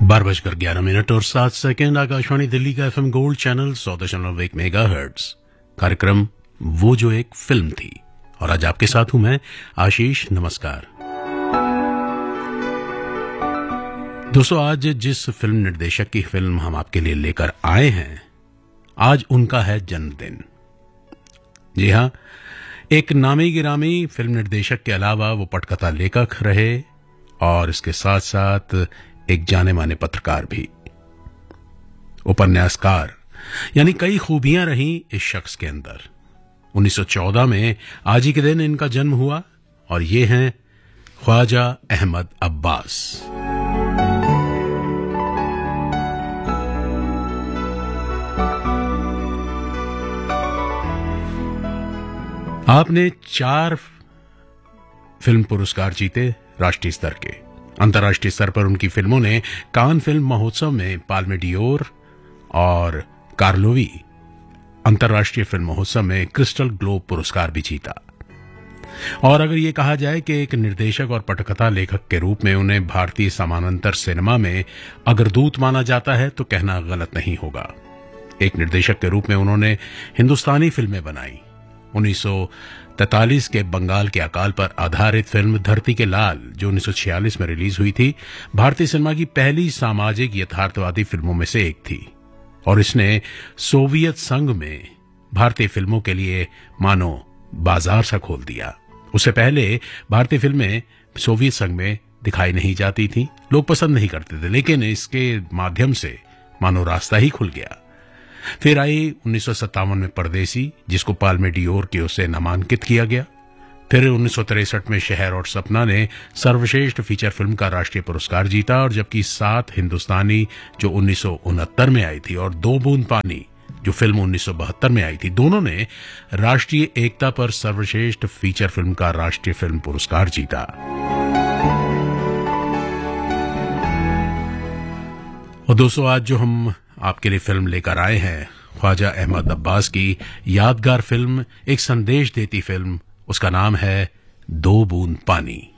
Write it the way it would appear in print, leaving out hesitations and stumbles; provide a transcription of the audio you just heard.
12:11 और 7 आकाशवाणी दिल्ली का FM gold channel 100.1 megahertz. कार्यक्रम वो जो एक फिल्म थी, और आज आपके साथ हूं मैं आशीष। नमस्कार दोस्तों, आज जिस फिल्म निर्देशक की फिल्म हम आपके लिए लेकर आए हैं, आज उनका है जन्मदिन। जी हां, एक नामी गिरामी फिल्म निर्देशक के अलावा वो पटकथा लेखक रहे और इसके साथ साथ एक जाने माने पत्रकार भी, उपन्यासकार, यानी कई खूबियां रहीं इस शख्स के अंदर। 1914 में आज ही के दिन इनका जन्म हुआ और ये हैं ख्वाजा अहमद अब्बास। आपने 4 फिल्म पुरस्कार जीते राष्ट्रीय स्तर के। अंतर्राष्ट्रीय स्तर पर उनकी फिल्मों ने कान फिल्म महोत्सव में पाल्मे डियोर और कार्लोवी अंतर्राष्ट्रीय फिल्म महोत्सव में क्रिस्टल ग्लोब पुरस्कार भी जीता। और अगर ये कहा जाए कि एक निर्देशक और पटकथा लेखक के रूप में उन्हें भारतीय समानांतर सिनेमा में अग्रदूत माना जाता है तो कहना गलत नहीं होगा। एक निर्देशक के रूप में उन्होंने हिंदुस्तानी फिल्में बनाई। 1943 के बंगाल के अकाल पर आधारित फिल्म धरती के लाल, जो 1946 में रिलीज हुई थी, भारतीय सिनेमा की पहली सामाजिक यथार्थवादी फिल्मों में से एक थी और इसने सोवियत संघ में भारतीय फिल्मों के लिए मानो बाजार सा खोल दिया। उससे पहले भारतीय फिल्में सोवियत संघ में दिखाई नहीं जाती थीं, लोग पसंद नहीं करते थे, लेकिन इसके माध्यम से मानो रास्ता ही खुल गया। फिर आई 1957 में परदेसी, जिसको पाल्मे डियोर की ओर से नामांकित किया गया। फिर 1963 में शहर और सपना ने सर्वश्रेष्ठ फीचर फिल्म का राष्ट्रीय पुरस्कार जीता, और जबकि 7 हिंदुस्तानी जो 1969 में आई थी और 2 बूंद पानी जो फिल्म 1972 में आई थी, दोनों ने राष्ट्रीय एकता पर सर्वश्रेष्ठ फीचर फिल्म का राष्ट्रीय फिल्म पुरस्कार जीता। और दोस्तों, आज जो हम आपके लिए फिल्म लेकर आए हैं, ख्वाजा अहमद अब्बास की यादगार फिल्म, एक संदेश देती फिल्म, उसका नाम है 2 बूंद पानी।